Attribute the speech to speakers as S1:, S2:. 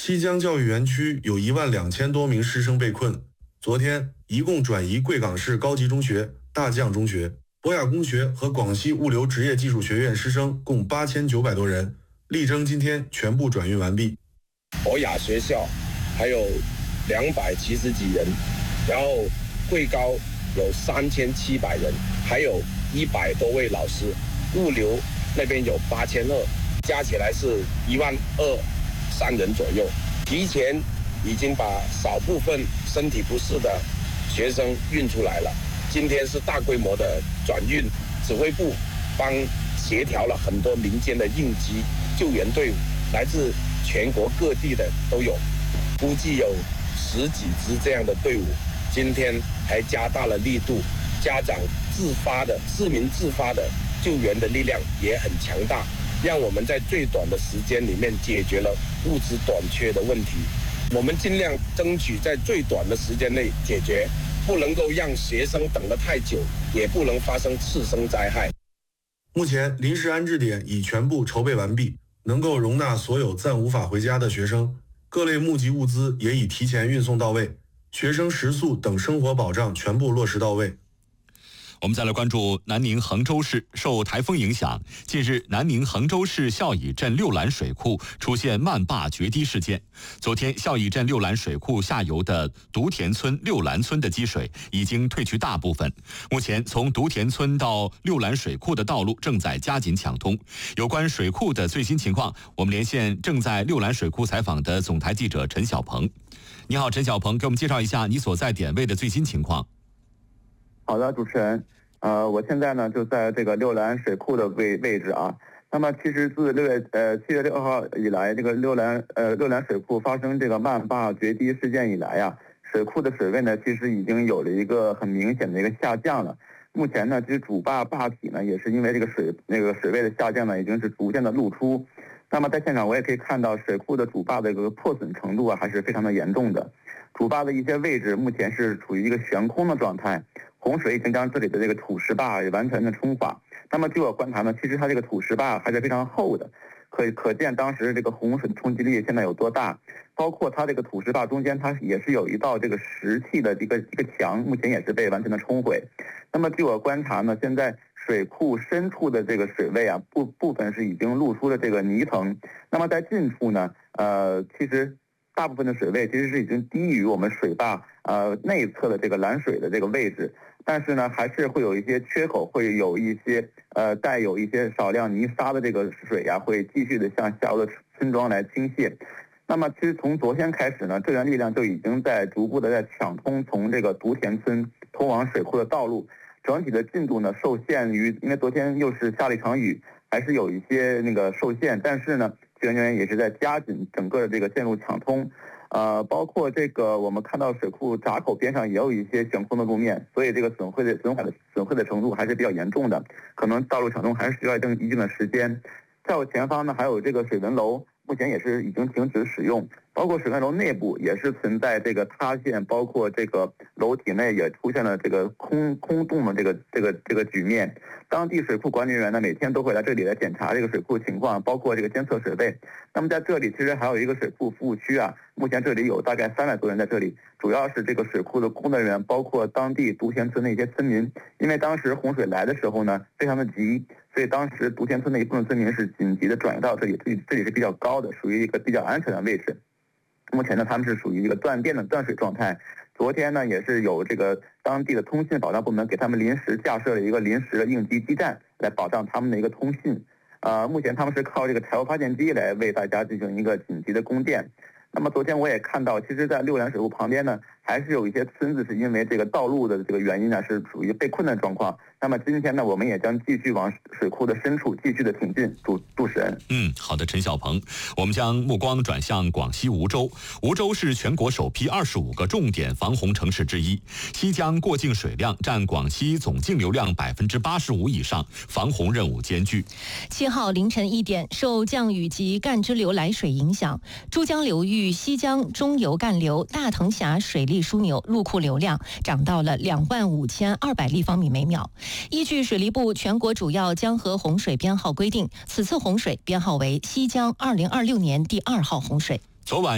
S1: 西江教育园区有12000多名师生被困，昨天一共转移贵港市高级中学、大匠中学、博雅工学和广西物流职业技术学院师生共8900多人，力争今天全部转运完毕。
S2: 博雅学校还有270几人，然后贵高有3700人，还有100多位老师，物流那边有8200，加起来是12003人左右。提前已经把少部分身体不适的学生运出来了。今天是大规模的转运，指挥部帮协调了很多民间的应急救援队伍，来自全国各地的都有，估计有10几支这样的队伍。今天还加大了力度，家长自发的、市民自发的救援的力量也很强大，让我们在最短的时间里面解决了物资短缺的问题。我们尽量争取在最短的时间内解决，不能够让学生等得太久，也不能发生次生灾害。
S1: 目前临时安置点已全部筹备完毕，能够容纳所有暂无法回家的学生，各类募集物资也已提前运送到位，学生食宿等生活保障全部落实到位。
S3: 我们再来关注南宁衡州市。受台风影响，近日南宁衡州市孝乙镇六兰水库出现漫坝决堤事件。昨天，孝乙镇六兰水库下游的独田村六兰村的积水已经退去大部分，目前从独田村到六兰水库的道路正在加紧抢通。有关水库的最新情况，我们连线正在六兰水库采访的总台记者陈小鹏。你好，陈小鹏，给我们介绍一下你所在点位的最新情况。
S4: 好的，主持人，我现在呢就在这个六兰水库的位置啊。那么其实自7月6号以来，这个六兰水库发生这个漫坝决堤事件以来呀，水库的水位呢其实已经有了一个很明显的一个下降了。目前呢，其实主坝坝体呢也是因为这个水位的下降呢，已经是逐渐的露出。那么在现场我也可以看到，水库的主坝的这个破损程度啊还是非常的严重的。主坝的一些位置目前是处于一个悬空的状态，洪水已经将这里的这个土石坝也完全的冲垮。那么据我观察呢，其实它这个土石坝还是非常厚的，可见当时这个洪水的冲击力现在有多大。包括它这个土石坝中间，它也是有一道这个石砌的一个墙，目前也是被完全的冲毁。那么据我观察呢，现在水库深处的这个水位啊，部分是已经露出了这个泥层。那么在近处呢，其实大部分的水位其实是已经低于我们水坝内侧的这个拦水的这个位置，但是呢还是会有一些缺口，会有一些带有一些少量泥沙的这个水啊，会继续的向下游的村庄来倾泻。那么其实从昨天开始呢，救援力量就已经在逐步的在抢通从这个独田村通往水库的道路。整体的进度呢受限于，因为昨天又是下了一场雨，还是有一些受限，但是呢救援人员也是在加紧整个的这个线路抢通。包括这个我们看到水库闸口边上也有一些悬空的路面，所以这个损毁的程度还是比较严重的，可能道路抢通还是需要一定的时间。在我前方呢还有这个水文楼，目前也是已经停止使用，包括水文楼内部也是存在这个塌陷，包括这个楼体内也出现了这个空洞的这个局面。当地水库管理人员呢每天都会来这里来检查这个水库情况，包括这个监测水位。那么在这里其实还有一个水库服务区啊，目前这里有大概300多人在这里，主要是这个水库的工作人员，包括当地独田村的一些村民。因为当时洪水来的时候呢非常的急，所以当时独田村的一部分村民是紧急的转移到这里是比较高的，属于一个比较安全的位置。目前呢他们是属于一个断水状态。昨天呢也是有这个当地的通信保障部门给他们临时架设了一个临时的应急基站，来保障他们的一个通信。目前他们是靠这个柴油发电机来为大家进行一个紧急的供电。那么昨天我也看到，其实在六兰水库旁边呢还是有一些村子是因为这个道路的这个原因呢是属于被困的状况。那么今天呢我们也将继续往水库的深处继续的挺进。主持人，
S3: 好的，陈小鹏，我们将目光转向广西梧州。梧州是全国首批25个重点防洪城市之一，西江过境水量占广西总径流量85%以上，防洪任务艰巨。
S5: 7号凌晨1点，受降雨及干支流来水影响，珠江流域西江中游干流大藤峡水利枢纽入库流量涨到了25200立方米每秒。依据水利部全国主要江河洪水编号规定，此次洪水编号为西江2026年第2号洪水。
S3: 昨晚